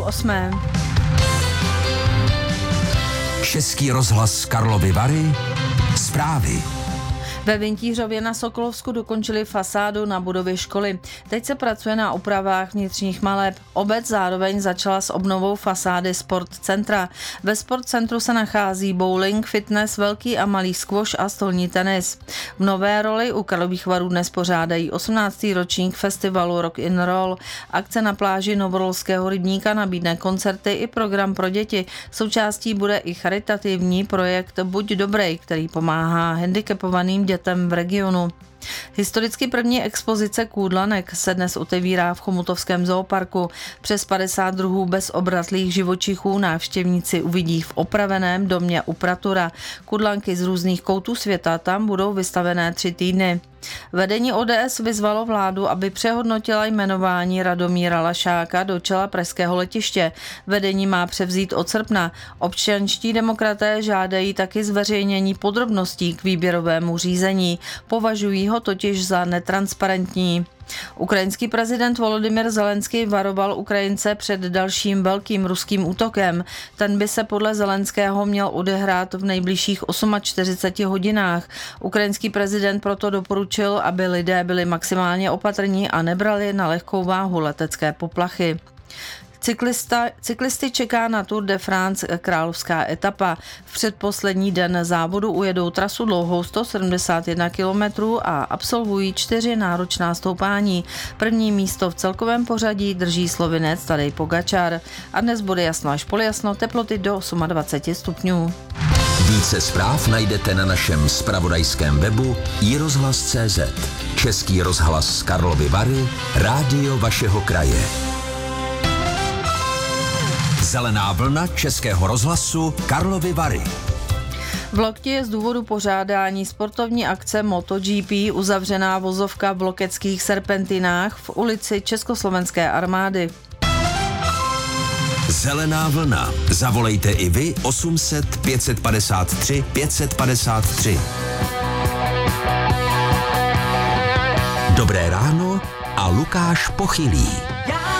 8. Český rozhlas Karlovy Vary. Zprávy. Ve Vintířově na Sokolovsku dokončili fasádu na budově školy. Teď se pracuje na opravách vnitřních maleb. Obec zároveň začala s obnovou fasády sportcentra. Ve sportcentru se nachází bowling, fitness, velký a malý squash a stolní tenis. V nové roli u Karlových Varů dnes pořádají 18. ročník festivalu Rock in Roll. Akce na pláži Novorolského rybníka nabídne koncerty i program pro děti. Součástí bude i charitativní projekt Buď dobrej, který pomáhá handicapovaným dětem v regionu. Historicky první expozice kůdlanek se dnes otevírá v Chomutovském zooparku. Přes 50 druhů bezobratlých živočichů návštěvníci uvidí v opraveném domě u Pratura. Kůdlanky z různých koutů světa tam budou vystavené 3 týdny. Vedení ODS vyzvalo vládu, aby přehodnotila jmenování Radomíra Lašáka do čela pražského letiště. Vedení má převzít od srpna. Občanští demokraté žádají taky zveřejnění podrobností k výběrovému řízení. Považují ho totiž za netransparentní. Ukrajinský prezident Volodymyr Zelenský varoval Ukrajince před dalším velkým ruským útokem. Ten by se podle Zelenského měl odehrát v nejbližších 48 hodinách. Ukrajinský prezident proto doporučil, aby lidé byli maximálně opatrní a nebrali na lehkou váhu letecké poplachy. Cyklisty čeká na Tour de France královská etapa. V předposlední den závodu ujedou trasu dlouhou 171 km a absolvují 4 náročná stoupání. První místo v celkovém pořadí drží Slovinec Tadej Pogačar. A dnes bude jasno až poljasno, teploty do 28 stupňů. Více zpráv najdete na našem zpravodajském webu iRozhlas.cz. Český rozhlas Karlovy Vary, rádio vašeho kraje. Zelená vlna Českého rozhlasu Karlovy Vary. V Loktě je z důvodu pořádání sportovní akce MotoGP uzavřená vozovka v lokeckých serpentinách v ulici Československé armády. Zelená vlna. Zavolejte i vy 800 553 553. Dobré ráno a Lukáš Pochylý.